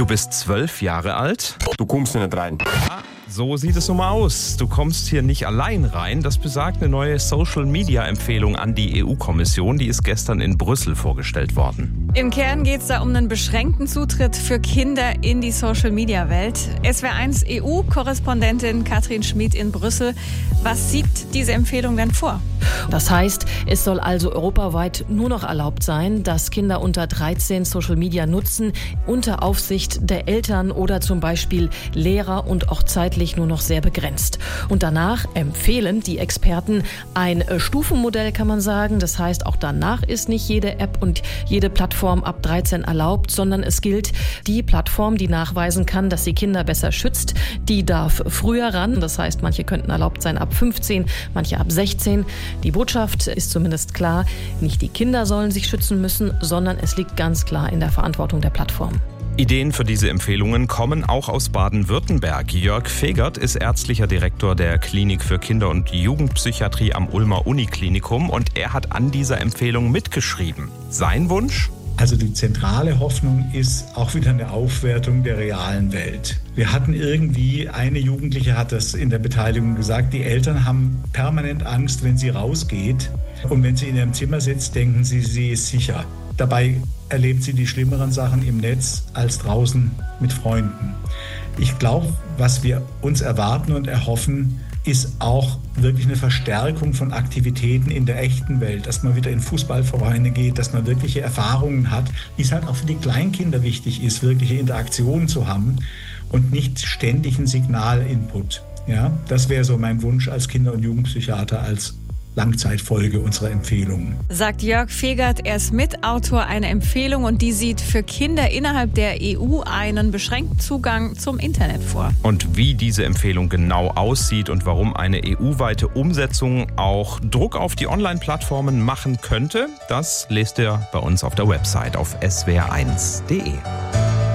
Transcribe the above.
Du bist 12 Jahre alt. Du kommst nicht rein. So sieht es nun mal aus. Du kommst hier nicht allein rein. Das besagt eine neue Social-Media-Empfehlung an die EU-Kommission. Die ist gestern in Brüssel vorgestellt worden. Im Kern geht es da um einen beschränkten Zutritt für Kinder in die Social-Media-Welt. SWR1 EU-Korrespondentin Katrin Schmid in Brüssel. Was sieht diese Empfehlung denn vor? Das heißt, es soll also europaweit nur noch erlaubt sein, dass Kinder unter 13 Social Media nutzen, unter Aufsicht der Eltern oder zum Beispiel Lehrer und auch zeitlich nur noch sehr begrenzt. Und danach empfehlen die Experten ein Stufenmodell, kann man sagen. Das heißt, auch danach ist nicht jede App und jede Plattform ab 13 erlaubt, sondern es gilt, die Plattform, die nachweisen kann, dass sie Kinder besser schützt, die darf früher ran. Das heißt, manche könnten erlaubt sein ab 15, manche ab 16. Die Botschaft ist zumindest klar, nicht die Kinder sollen sich schützen müssen, sondern es liegt ganz klar in der Verantwortung der Plattform. Ideen für diese Empfehlungen kommen auch aus Baden-Württemberg. Jörg Fegert ist ärztlicher Direktor der Klinik für Kinder- und Jugendpsychiatrie am Ulmer Uniklinikum und er hat an dieser Empfehlung mitgeschrieben. Sein Wunsch? Also die zentrale Hoffnung ist auch wieder eine Aufwertung der realen Welt. Wir hatten irgendwie, eine Jugendliche hat das in der Beteiligung gesagt, die Eltern haben permanent Angst, wenn sie rausgeht. Und wenn sie in ihrem Zimmer sitzt, denken sie, sie ist sicher. Dabei erlebt sie die schlimmeren Sachen im Netz als draußen mit Freunden. Ich glaube, was wir uns erwarten und erhoffen, ist auch wirklich eine Verstärkung von Aktivitäten in der echten Welt, dass man wieder in Fußballvereine geht, dass man wirkliche Erfahrungen hat, wie es halt auch für die Kleinkinder wichtig ist, wirkliche Interaktionen zu haben und nicht ständigen Signalinput. Ja, das wäre so mein Wunsch als Kinder- und Jugendpsychiater, als Langzeitfolge unserer Empfehlungen. Sagt Jörg Fegert, er ist Mitautor einer Empfehlung und die sieht für Kinder innerhalb der EU einen beschränkten Zugang zum Internet vor. Und wie diese Empfehlung genau aussieht und warum eine EU-weite Umsetzung auch Druck auf die Online-Plattformen machen könnte, das lest ihr bei uns auf der Website auf swr1.de.